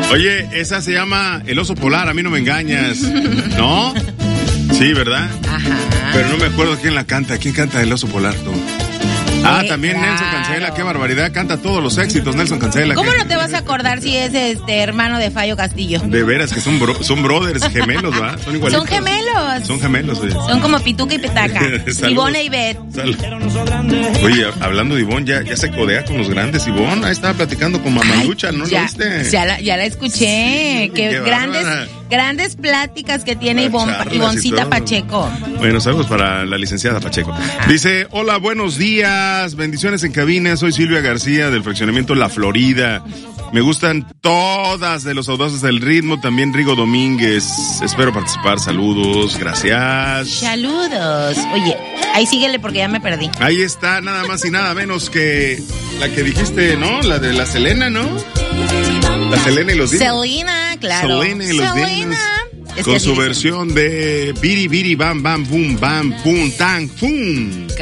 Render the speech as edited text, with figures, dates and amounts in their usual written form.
Oye, esa se llama El Oso Polar, a mí no me engañas. ¿No? Sí, ¿verdad? Ajá. Pero no me acuerdo quién la canta. ¿Quién canta El Oso Polar, tú? También claro. Nelson Cancela, qué barbaridad, canta todos los éxitos Nelson Cancela. ¿Cómo no te vas a acordar si es hermano de Fallo Castillo? De veras que son brothers gemelos, ¿va? Son igualitos. Son gemelos, oye. Son como Pituca y Petaca. Ivonne e Ivette. Oye, hablando de Ivonne, ya se codea con los grandes. Ivonne, ahí estaba platicando con Mamalucha, ¿no lo viste? Ya la escuché. Sí, qué grandes pláticas que tiene Ivoncita Pacheco. Bueno, saludos para la licenciada Pacheco. Dice, hola, buenos días. Bendiciones en cabina, soy Silvia García del fraccionamiento La Florida. Me gustan todas de los audaces del ritmo, también Rigo Domínguez. Espero participar, saludos, gracias. Saludos. Oye, ahí síguele porque ya me perdí. Ahí está, nada más y nada menos que la que dijiste, ¿no? La de la Selena, ¿no? La Selena y los Dinos. Selena, claro. Selena y los Dinos. Con su versión de Biri Biri Bam Bam Bum Bam Pum Tan Pum.